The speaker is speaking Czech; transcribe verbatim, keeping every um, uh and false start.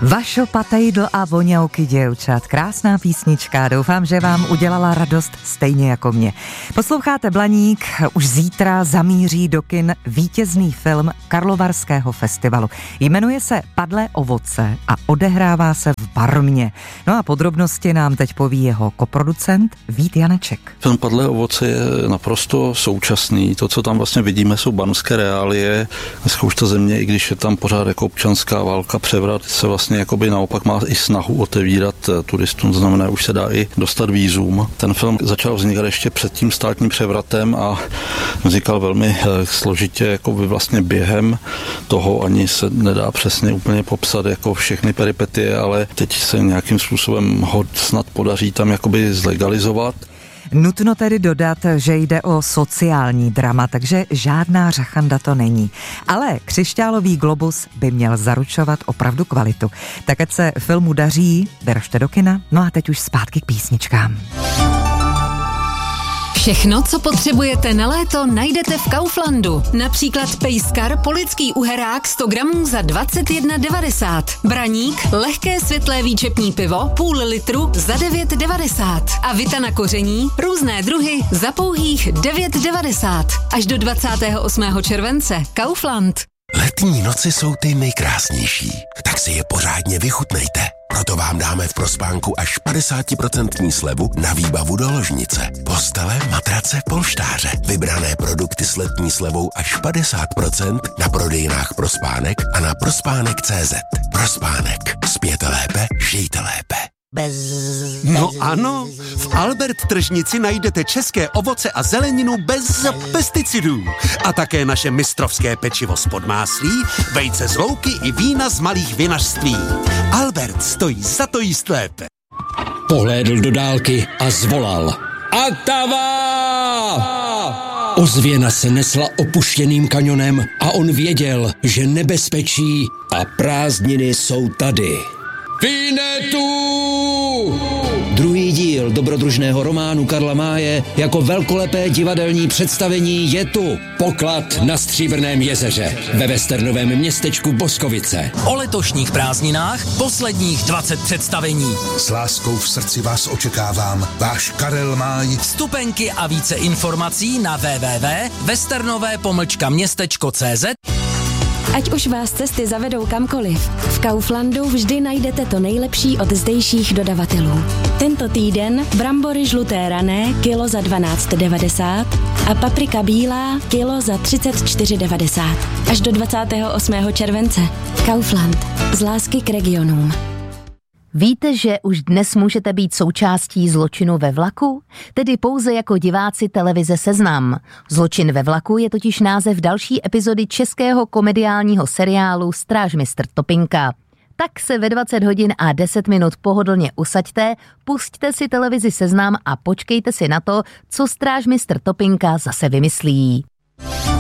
Vašo patejdl a voňavky děvčat. Krásná písnička, doufám, že vám udělala radost stejně jako mě. Posloucháte Blaník, už zítra zamíří do kin vítězný film Karlovarského festivalu. Jmenuje se Padlé ovoce a odehrává se v Barmě. No a podrobnosti nám teď poví jeho koproducent Vít Janeček. Film Padlé ovoce je naprosto současný. To, co tam vlastně vidíme, jsou banské reálie. Dneska už ta země, i když je tam pořád jako občanská válka, převrat, se vlastně jakoby naopak má i snahu otevírat turistům, to znamená, už se dá i dostat vízum. Ten film začal vznikat ještě před tím státním převratem a vznikal velmi složitě, jakoby vlastně během toho, ani se nedá přesně úplně popsat jako všechny peripetie, ale teď se nějakým způsobem ho snad podaří tam jakoby zlegalizovat. Nutno tedy dodat, že jde o sociální drama, takže žádná řachanda to není. Ale křišťálový globus by měl zaručovat opravdu kvalitu. Tak ať se filmu daří, držte do kina, no a teď už zpátky k písničkám. Všechno, co potřebujete na léto, najdete v Kauflandu. Například pejskar polický uherák sto gramů za dvacet jedna devadesát. Braník, lehké světlé výčepní pivo, půl litru za devět devadesát. A vita na koření, různé druhy za pouhých devět devadesát. Až do dvacátého osmého července. Kaufland. Letní noci jsou ty nejkrásnější, tak si je pořádně vychutnejte. Proto vám dáme v Prospánku až padesát procent slevu na výbavu do ložnice. Postele, matrace, polštáře. Vybrané produkty s letní slevou až padesát procent na prodejnách Prospánek a na prospánek tečka cé zet. Prospánek. Spěte lépe, žijte lépe. Bez... No ano, v Albert tržnici najdete české ovoce a zeleninu bez pesticidů. A také naše mistrovské pečivo z podmáslí, vejce z louky i vína z malých vinařství. Albert stojí za to jíst lépe. Pohlédl do dálky a zvolal. Atava! Ozvěna se nesla opuštěným kanionem a on věděl, že nebezpečí a prázdniny jsou tady. Vinetu! Druhý díl dobrodružného románu Karla Máje jako velkolepé divadelní představení je tu. Poklad na Stříbrném jezeře ve westernovém městečku Boskovice. O letošních prázdninách posledních dvacet představení. S láskou v srdci vás očekávám, váš Karel Máj. Vstupenky a více informací na w w w tečka westernové pomlčka městečko tečka cé zet. Ať už vás cesty zavedou kamkoliv, v Kauflandu vždy najdete to nejlepší od zdejších dodavatelů. Tento týden brambory žluté rané kilo za dvanáct devadesát a paprika bílá kilo za třicet čtyři devadesát. Až do dvacátého osmého července. Kaufland. Z lásky k regionům. Víte, že už dnes můžete být součástí Zločinu ve vlaku? Tedy pouze jako diváci televize Seznam. Zločin ve vlaku je totiž název další epizody českého komediálního seriálu Strážmistr Topinka. Tak se ve dvacet hodin a deset minut pohodlně usaďte, pusťte si televizi Seznam a počkejte si na to, co Strážmistr Topinka zase vymyslí.